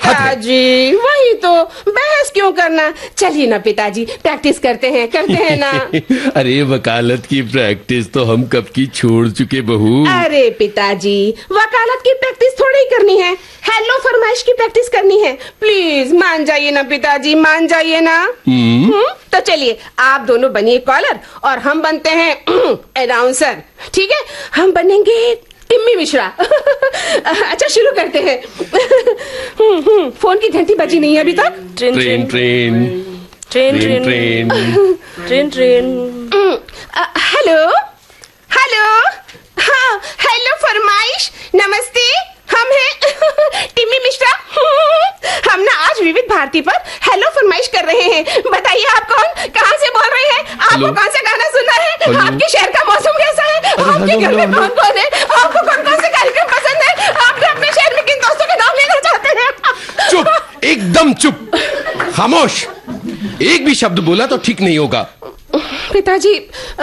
पिताजी वही तो, बहस क्यों करना। चलिए ना पिताजी, प्रैक्टिस करते हैं ना। अरे वकालत की प्रैक्टिस तो हम कब की छोड़ चुके बहू। अरे पिताजी, वकालत की प्रैक्टिस थोड़ी करनी है, हेलो फरमाइश की प्रैक्टिस करनी है। प्लीज मान जाइए ना पिताजी, मान जाइए ना। तो चलिए आप दोनों बनिए कॉलर और हम बनते हैं अनाउंसर। ठीक है, हम बनेंगे टिम्मी मिश्रा। अच्छा शुरू करते हैं। फोन की घंटी बजी नहीं है अभी तक। Train train train train train train train. Hello hello, हाँ हेलो फरमाइश, नमस्ते, हम हैं टिम्मी मिश्रा। हम ना आज विविध भारती पर हेलो फरमाइश कर रहे हैं। बताइए आप कौन, कहाँ से बोल रहे हैं, आपको कौन सा गाना सुनना है, आपके शहर का मौसम कैसा है, आपके घर में कौन कौन है, आपको कौन कौन से कार्यक्रम पसंद है, आप अपने शहर में किन दोस्तों के नाम लेना चाहते हैं। चुप, एकदम चुप, खामोश। एक भी शब्द बोला तो ठीक नहीं होगा। पिताजी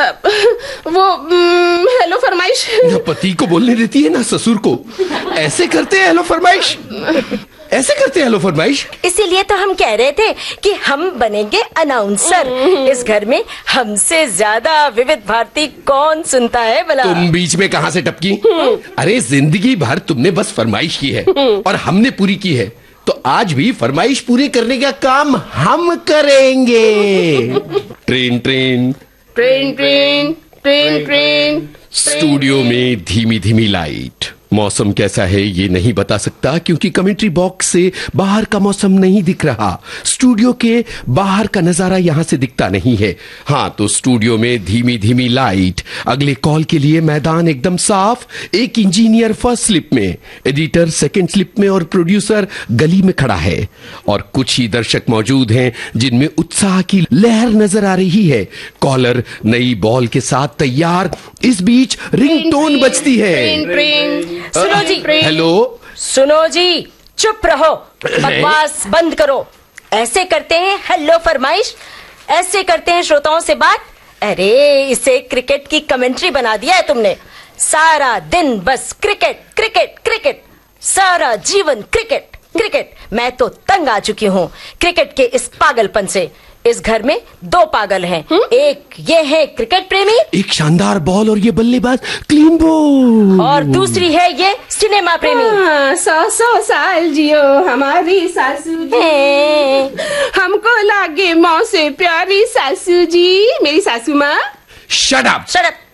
वो हेलो फरमाइश ना पति को बोलने देती है ना ससुर को। ऐसे करते हैं हेलो फरमाइश, ऐसे करते हैं हेलो फरमाइश। इसीलिए तो हम कह रहे थे कि हम बनेंगे अनाउंसर। इस घर में हमसे ज्यादा विविध भारती कौन सुनता है भला। तुम बीच में कहाँ से टपकी। अरे जिंदगी भर तुमने बस फरमाइश की है और हमने पूरी की है, तो आज भी फरमाइश पूरी करने का काम हम करेंगे। Train train train train train train. Studio में धीमी धीमी लाइट। मौसम कैसा है ये नहीं बता सकता क्योंकि कमेंट्री बॉक्स से बाहर का मौसम नहीं दिख रहा। स्टूडियो के बाहर का नजारा यहां से दिखता नहीं है। हाँ, तो स्टूडियो में धीमी धीमी लाइट। अगले कॉल के लिए मैदान एकदम साफ। एक इंजीनियर फर्स्ट स्लिप में, एडिटर सेकंड स्लिप में और प्रोड्यूसर गली में खड़ा है। और कुछ ही दर्शक मौजूद हैं जिनमें उत्साह की लहर नजर आ रही है। कॉलर नई बॉल के साथ तैयार। इस बीच रिंगटोन बजती है। सुनो जी, हेलो, सुनो जी, चुप रहो, बकवास बंद करो। ऐसे करते हैं हेलो फरमाइश, ऐसे करते हैं श्रोताओं से बात। अरे इसे क्रिकेट की कमेंट्री बना दिया है तुमने। सारा दिन बस क्रिकेट क्रिकेट क्रिकेट, सारा जीवन क्रिकेट क्रिकेट। मैं तो तंग आ चुकी हूँ क्रिकेट के इस पागलपन से। इस घर में दो पागल हैं। एक ये है क्रिकेट प्रेमी, एक शानदार बॉल और ये बल्लेबाज क्लीन बॉल, और दूसरी है ये सिनेमा प्रेमी। 100 साल जियो हमारी सासू जी, हमको लागे मौत से प्यारी सासू जी, मेरी सासू माँ। Shut up, shut up.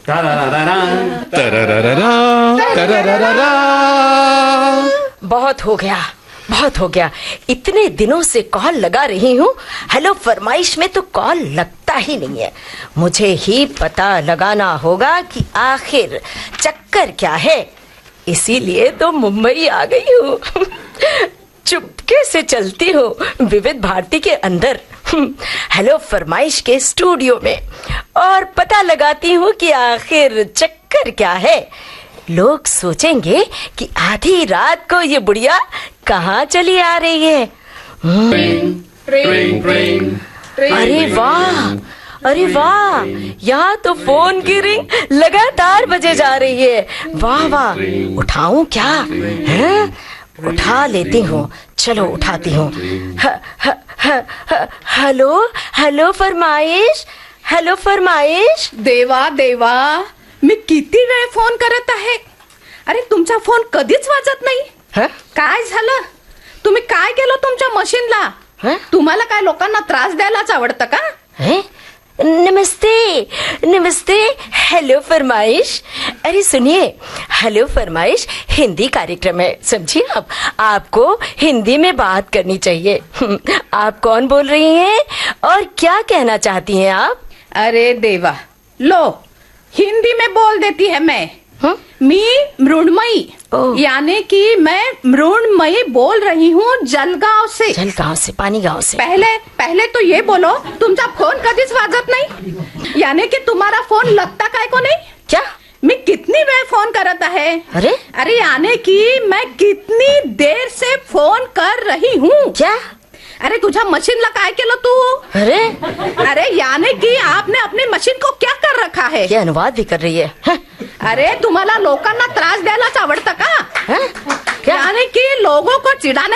बहुत हो गया, बहुत हो गया। इतने दिनों से कॉल लगा रही हूँ, हेलो फरमाइश में तो कॉल लगता ही नहीं है। मुझे ही पता लगाना होगा कि आखिर चक्कर क्या है। इसीलिए तो मुंबई आ गई हूँ। चुपके से चलती हूँ विविध भारती के अंदर, हेलो फरमाइश के स्टूडियो में, और पता लगाती हूँ कि आखिर चक्कर क्या है। लोग सोचेंगे कि आधी रात को ये बुढ़िया कहाँ चली आ रही है। अरे वाह, अरे वाह, यहाँ तो फोन की रिंग लगातार बजे जा रही है। वाह वाह, उठाऊं क्या है? उठा लेती हूँ, चलो उठाती हूँ। हेलो हेलो फरमाइश, हेलो फरमाइश। देवा देवा, मी किती वेळ फोन करत आहे, अरे तुमचा फोन कधीच वाजत नाही। काय झालं? तुम्ही काय केलं तुमच्या मशीनला? तुम्हाला काय लोकांना त्रास द्यायलाच आवडतं का? नमस्ते नमस्ते, हेलो फरमाइश। अरे सुनिए, हेलो फरमाइश हिंदी कार्यक्रम है, समझिए। आप आपको हिंदी में बात करनी चाहिए। आप कौन बोल रही हैं और क्या कहना चाहती हैं आप? अरे देवा, लो हिंदी में बोल देती है मैं। मी मृण्मयी, यानी कि मैं मृण्मयी बोल रही हूँ जलगांव से। जलगांव से, पानी गांव से। पहले तो ये बोलो, तुमचा फोन कधीच वाजत नहीं, यानी कि तुम्हारा फोन लगता काय को नहीं? क्या? मैं कितनी वेळ फोन करत आहे? अरे यानी कि मैं कितनी देर से फोन कर रही हूँ। क्या? अरे तुझ्या मशीनला काय केलं तू? अरे यानी कि आपने अपनी मशीन को क्या कर रखा है? ये अनुवाद भी कर रही है। अरे तुम्हाला लोकांना त्रास द्यायलाच आवडतं का? यानी कि लोगों को चिढ़ाने